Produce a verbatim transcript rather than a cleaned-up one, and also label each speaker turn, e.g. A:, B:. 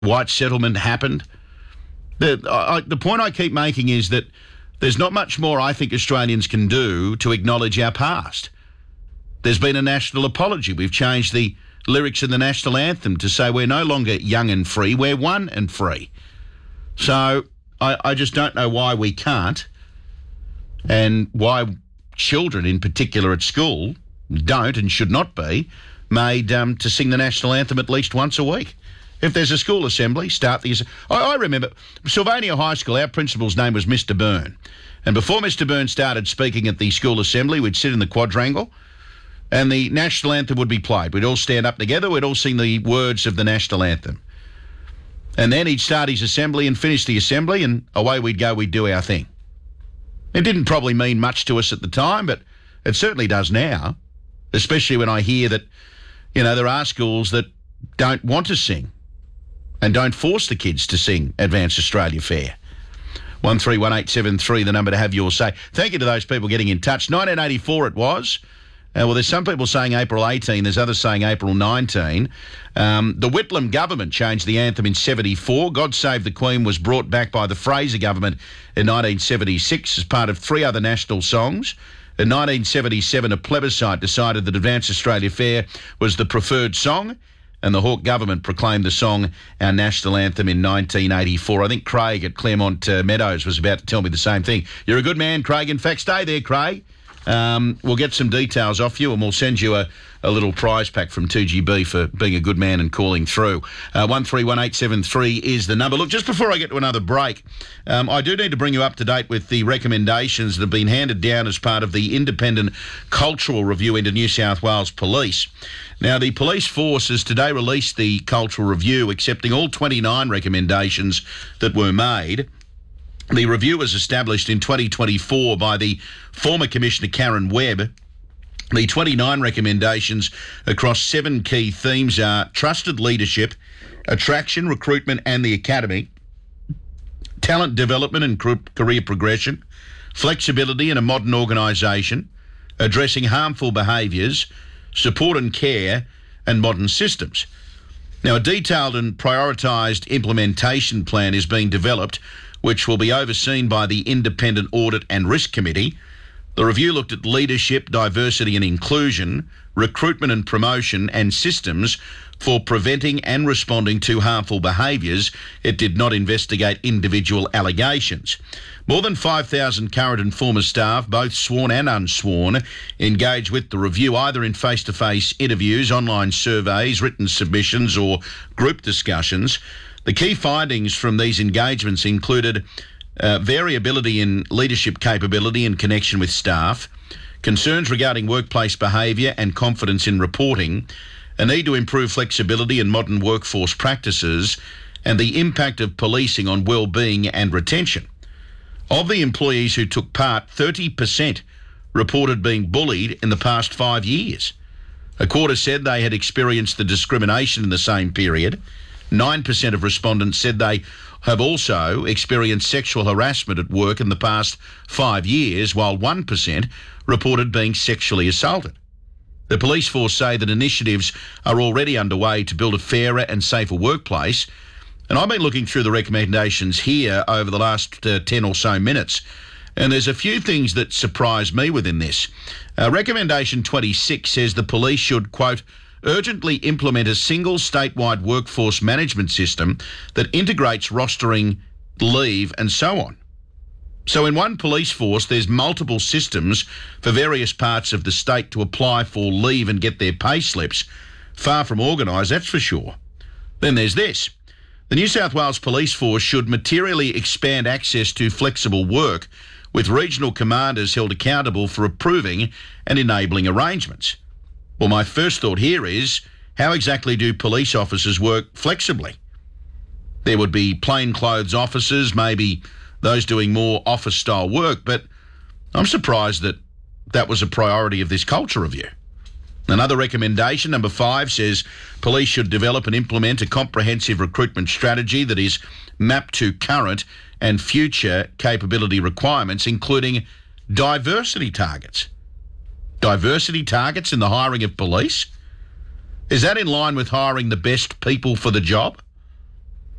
A: white settlement happened. The, I, the point I keep making is that there's not much more I think Australians can do to acknowledge our past. There's been a national apology. We've changed the lyrics in the national anthem to say we're no longer young and free, we're one and free. So I, I just don't know why we can't, and why children in particular at school don't and should not be made um, to sing the national anthem at least once a week. If there's a school assembly, start the... I, I remember Sylvania High School, our principal's name was Mister Byrne. And before Mister Byrne started speaking at the school assembly, we'd sit in the quadrangle and the national anthem would be played. We'd all stand up together, we'd all sing the words of the national anthem. And then he'd start his assembly and finish the assembly, and away we'd go, we'd do our thing. It didn't probably mean much to us at the time, but it certainly does now, especially when I hear that, you know, there are schools that don't want to sing and don't force the kids to sing Advance Australia Fair. one three one eight seven three, the number to have your say. Thank you to those people getting in touch. nineteen eighty-four it was. Uh, well, there's some people saying April eighteen, there's others saying April nineteen. Um, the Whitlam government changed the anthem in seventy-four. God Save the Queen was brought back by the Fraser government in nineteen seventy-six as part of three other national songs. In nineteen seventy-seven, a plebiscite decided that Advance Australia Fair was the preferred song, and the Hawke government proclaimed the song our national anthem in nineteen eighty-four. I think Craig at Claremont uh, Meadows was about to tell me the same thing. You're a good man, Craig. In fact, stay there, Craig. Um, we'll get some details off you and we'll send you a, a little prize pack from two G B for being a good man and calling through. Uh, one three one eight seven three is the number. Look, just before I get to another break, um, I do need to bring you up to date with the recommendations that have been handed down as part of the independent cultural review into New South Wales Police. Now, the police force has today released the cultural review, accepting all twenty-nine recommendations that were made. The review was established in twenty twenty-four by the former Commissioner Karen Webb. The twenty-nine recommendations across seven key themes are trusted leadership, attraction, recruitment and the academy, talent development and career progression, flexibility in a modern organisation, addressing harmful behaviours, support and care and modern systems. Now, a detailed and prioritised implementation plan is being developed, which will be overseen by the Independent Audit and Risk Committee. The review looked at leadership, diversity and inclusion, recruitment and promotion and systems for preventing and responding to harmful behaviours. It did not investigate individual allegations. More than five thousand current and former staff, both sworn and unsworn, engaged with the review either in face-to-face interviews, online surveys, written submissions or group discussions. The key findings from these engagements included uh, variability in leadership capability and connection with staff, concerns regarding workplace behaviour and confidence in reporting, a need to improve flexibility and modern workforce practices, and the impact of policing on well-being and retention. Of the employees who took part, thirty percent reported being bullied in the past five years. A quarter said they had experienced the discrimination in the same period. nine percent of respondents said they have also experienced sexual harassment at work in the past five years, while one percent reported being sexually assaulted. The police force say that initiatives are already underway to build a fairer and safer workplace. And I've been looking through the recommendations here over the last uh, ten or so minutes, and there's a few things that surprise me within this. Uh, recommendation twenty-six says the police should, quote, urgently implement a single statewide workforce management system that integrates rostering, leave and so on. So in one police force, there's multiple systems for various parts of the state to apply for leave and get their pay slips. Far from organised, that's for sure. Then there's this. The New South Wales Police Force should materially expand access to flexible work, with regional commanders held accountable for approving and enabling arrangements. Well, my first thought here is, how exactly do police officers work flexibly? There would be plainclothes officers, maybe those doing more office-style work, but I'm surprised that that was a priority of this culture review. Another recommendation, number five, says police should develop and implement a comprehensive recruitment strategy that is mapped to current and future capability requirements, including diversity targets. Diversity targets in the hiring of police? Is that in line with hiring the best people for the job?